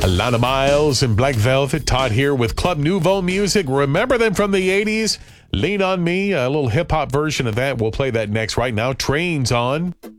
Alana Miles and Black Velvet. Todd here with Club Nouveau music. Remember them from the 80s? Lean on Me, a little hip-hop version of that. We'll play that next. Right now, Train's on.